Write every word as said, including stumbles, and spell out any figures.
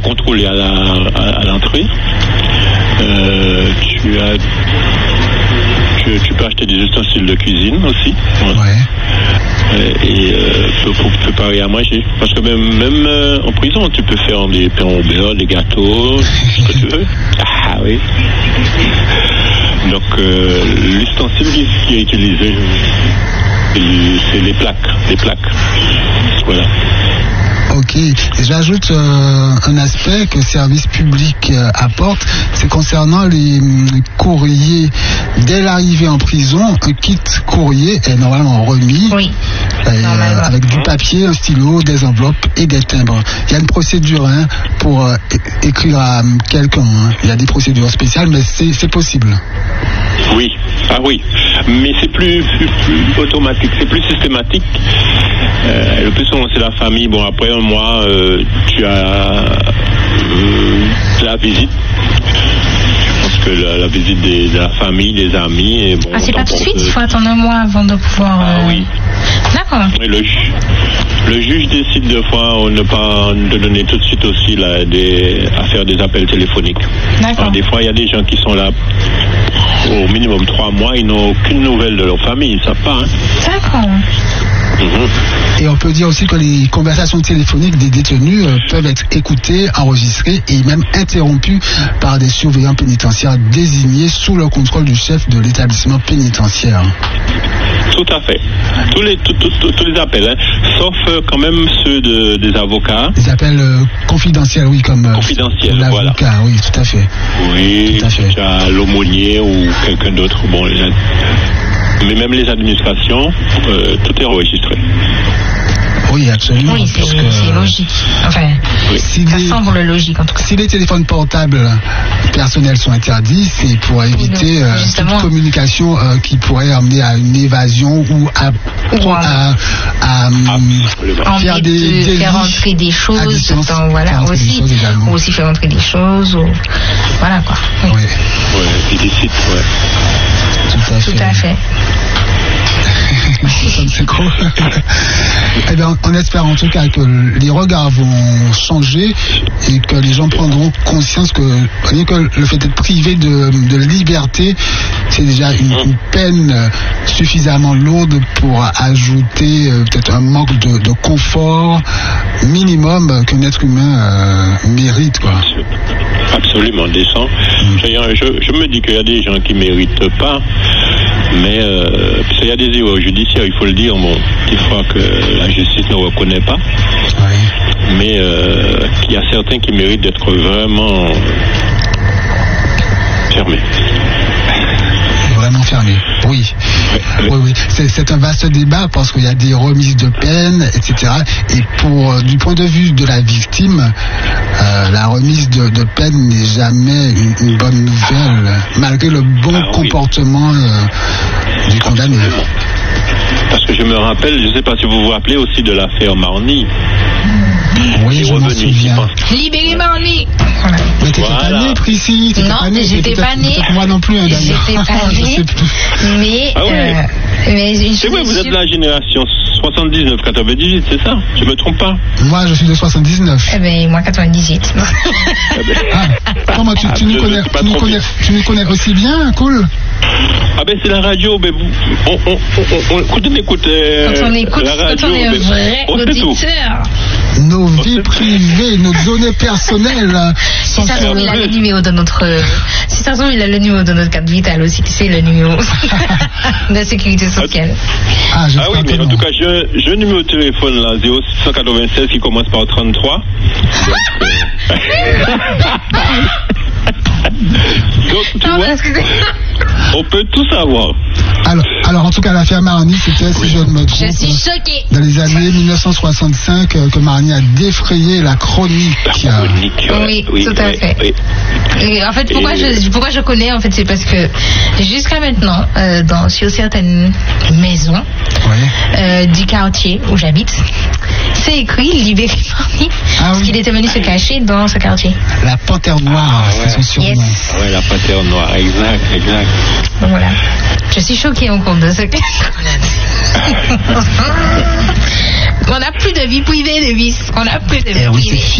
contrôlé à, la, à, à l'entrée. Euh, tu as, tu, tu peux acheter des ustensiles de cuisine aussi. Ouais. Euh, et euh, pour, pour préparer à manger. Parce que même, même euh, en prison, tu peux faire des pains au beurre, des gâteaux, ce que tu veux. Ah oui. Donc euh, l'ustensile qui est utilisé, c'est les plaques, les plaques. Voilà. Ok, et j'ajoute euh, un aspect que le service public euh, apporte, c'est concernant les euh, courriers. Dès l'arrivée en prison, un kit courrier est normalement remis, oui. euh, normalement. Avec du papier, un stylo, des enveloppes et des timbres. Il y a une procédure hein, pour euh, é- écrire à quelqu'un. Hein. Il y a des procédures spéciales, mais c'est, c'est possible. Oui, ah oui, mais c'est plus, plus, plus automatique, c'est plus systématique. Euh, le plus souvent c'est la famille. Bon, après un mois, euh, tu as euh, la visite. Je pense que la, la visite des, de la famille, des amis. Et bon, Ah, c'est pas tout de suite, il euh, faut attendre un mois avant de pouvoir. Ah euh... oui. D'accord. Et le, ju- le juge décide de fois ne pas de donner tout de suite aussi là, des, à faire des appels téléphoniques. D'accord. Alors, des fois, il y a des gens qui sont là au minimum trois mois, ils n'ont aucune nouvelle de leur famille, ils ne savent pas. Hein. D'accord. Mm-hmm. Et on peut dire aussi que les conversations téléphoniques des détenus euh, peuvent être écoutées, enregistrées et même interrompues par des surveillants pénitentiaires désignés sous le contrôle du chef de l'établissement pénitentiaire. Tout à fait. Tous les, tout, tout, tout, tous les appels, hein. Sauf euh, quand même ceux de, des avocats. Des appels euh, confidentiels, oui, comme euh, Confidentiels, l'avocat, voilà. oui, tout à fait. Oui, Tout à fait. tu as l'aumônier ou quelqu'un d'autre. Bon, les, mais même les administrations, euh, tout est enregistré. Oui, absolument. Oui, c'est, parce que, c'est logique. Enfin, Oui. si ça les- semble logique en tout cas. Si les téléphones portables personnels sont interdits, c'est pour éviter donc, euh, justement. toute communication euh, qui pourrait amener à une évasion ou à, Ou à- à, à, Absolument. faire Envie des de délits faire entrer des à choses distance, dans, faire voilà, entrer des aussi, choses également. ou aussi faire entrer des choses, ou, voilà quoi. Oui. Oui, Ouais, illicite, ouais. tout à fait. Tout à fait. C'est gros. Eh bien, on espère en tout cas que les regards vont changer et que les gens prendront conscience que rien que le fait d'être privé de, de liberté, c'est déjà une, une peine suffisamment lourde pour ajouter euh, peut-être un manque de, de confort minimum qu'un être humain euh, mérite, quoi. Absolument décent. Je, je me dis qu'il y a des gens qui ne méritent pas, mais euh, il y a des erreurs judiciaires, il faut le dire. Bon, des fois que la justice ne reconnaît pas, Oui. mais euh, il y a certains qui méritent d'être vraiment fermés. Vraiment fermé, oui. Oui, oui. C'est, c'est un vaste débat parce qu'il y a des remises de peine, et cetera. Et pour, euh, du point de vue de la victime, euh, la remise de, de peine n'est jamais une, une bonne nouvelle, malgré le bon Ah, oui. comportement euh, du condamné. Absolument. Parce que je me rappelle, je ne sais pas si vous vous rappelez aussi de l'affaire Marny. Oui, Qui est je m'en revenu, souviens. je pense. Libérez Marny. Voilà. Mais t'étais Voilà. pas né, Priscille, t'étais Non, pas né. j'étais Peut-être- pas née. peut-être moi non plus, hein, d'ailleurs. J'étais pas Je née. sais plus. Mais, Ah ouais. euh, mais une C'est chose vrai, vous est êtes de sûre- la génération soixante-dix-neuf quatre-vingt-dix-huit, c'est ça? Je me trompe pas? Moi, je suis de soixante-dix-neuf. Eh ben, moi, quatre-vingt-dix-huit. Eh ben, Ah, comment tu, tu, Ah, nous je- connais, je suis pas tu, nous trompé. connais, tu nous connais aussi bien, cool. Ah ben c'est la radio, mais vous- on, on, on, on, quand on écoute, euh, Quand on écoute, la radio, quand on est un mais vrai on sait tout. auditeur. Nos On vies sait- privées, nos données personnelles Si sont ça se sur trouve, le il a le web. numéro de notre. Si ça se trouve, il a le numéro de notre carte vitale aussi, tu sais, le numéro de la sécurité sociale. Ah, j'espère Ah oui, mais que en non. tout cas, j'ai j'ai un numéro de téléphone là, zéro six cent quatre-vingt-seize qui commence par trente-trois. Donc, tu Non, vois, parce que on peut tout savoir. Alors, alors, en tout cas, l'affaire Marny, c'était, si je ne me je trompe, suis choquée. dans les années mille neuf cent soixante-cinq, euh, que Marny a défrayé la chronique. La chronique, ouais. Oui, tout à ouais, fait. oui. Et en fait, pourquoi, Et- je, pourquoi je connais, en fait, c'est parce que jusqu'à maintenant, euh, dans, sur certaines maisons Ouais. euh, du quartier où j'habite, c'est écrit Libéré Marny, Ah parce oui. qu'il était venu se cacher dans ce quartier. La panthère noire, Ah, c'est ouais. son surnom. Yes. Ah ouais, la panthère noire, exact, exact. Donc voilà. Je suis choquée en compte de ce qu'on a dit. On n'a plus de vie privée, de vice. On n'a plus de vie Eh oui, privée. c'est